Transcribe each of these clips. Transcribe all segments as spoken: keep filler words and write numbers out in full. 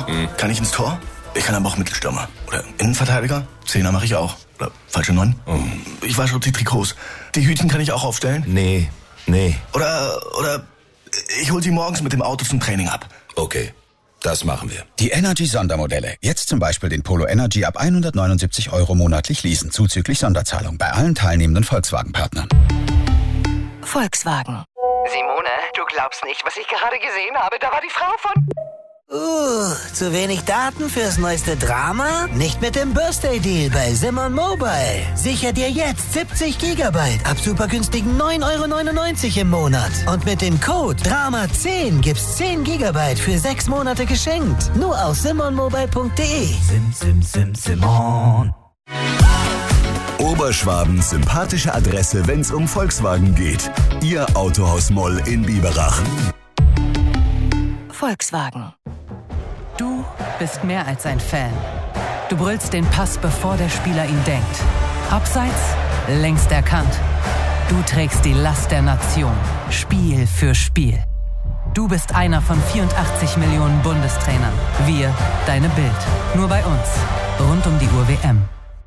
Mhm. Kann ich ins Tor? Ich kann aber auch Mittelstürmer. Oder Innenverteidiger? Zehner mache ich auch. Oder falsche Neun? Mhm. Ich wasche auch die Trikots. Die Hütchen kann ich auch aufstellen? Nee, nee. Oder, oder ich hol sie morgens mit dem Auto zum Training ab. Okay, das machen wir. Die Energy-Sondermodelle. Jetzt zum Beispiel den Polo Energy ab hundertneunundsiebzig Euro monatlich leasen, zuzüglich Sonderzahlung bei allen teilnehmenden Volkswagen-Partnern. Volkswagen. Simone, du glaubst nicht, was ich gerade gesehen habe. Da war die Frau von... Uh, zu wenig Daten fürs neueste Drama? Nicht mit dem Birthday-Deal bei Simon Mobile. Sicher dir jetzt siebzig Gigabyte ab super günstigen neun Euro neunundneunzig im Monat. Und mit dem Code Drama zehn gibt's zehn Gigabyte für sechs Monate geschenkt. Nur auf simon mobile punkt de. Sim, sim, sim, Simon. Oberschwabens sympathische Adresse, wenn's um Volkswagen geht. Ihr Autohaus Moll in Biberach. Volkswagen. Du bist mehr als ein Fan. Du brüllst den Pass, bevor der Spieler ihn denkt. Abseits, längst erkannt. Du trägst die Last der Nation, Spiel für Spiel. Du bist einer von vierundachtzig Millionen Bundestrainern. Wir, deine Bild. Nur bei uns. Rund um die Uhr W M.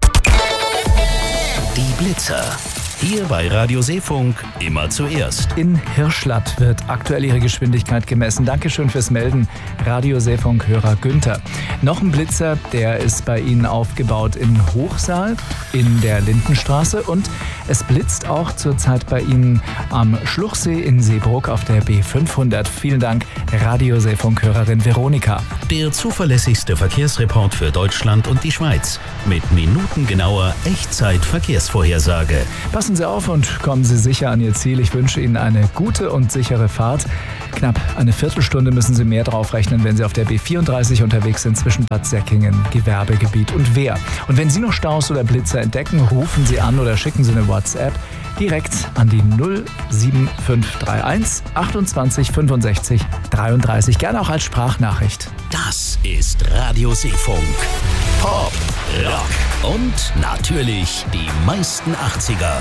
Die Blitzer. Hier bei Radio Seefunk immer zuerst. In Hirschlatt wird aktuell ihre Geschwindigkeit gemessen. Dankeschön fürs Melden, Radio Seefunk-Hörer Günther. Noch ein Blitzer, der ist bei Ihnen aufgebaut in Hochsaal, in der Lindenstraße. Und es blitzt auch zurzeit bei Ihnen am Schluchsee in Seebruck auf der B fünfhundert. Vielen Dank, Radio Seefunk-Hörerin Veronika. Der zuverlässigste Verkehrsreport für Deutschland und die Schweiz. Mit minutengenauer Echtzeit-Verkehrsvorhersage. Passen Sie auf und kommen Sie sicher an Ihr Ziel. Ich wünsche Ihnen eine gute und sichere Fahrt. Knapp eine Viertelstunde müssen Sie mehr drauf rechnen, wenn Sie auf der B vierunddreißig unterwegs sind zwischen Bad Säckingen, Gewerbegebiet und Wehr. Und wenn Sie noch Staus oder Blitzer entdecken, rufen Sie an oder schicken Sie eine WhatsApp direkt an die null sieben fünf drei eins achtundzwanzig fünfundsechzig dreiunddreißig. Gerne auch als Sprachnachricht. Das ist Radio Seefunk. Pop, Rock und natürlich die meisten achtziger.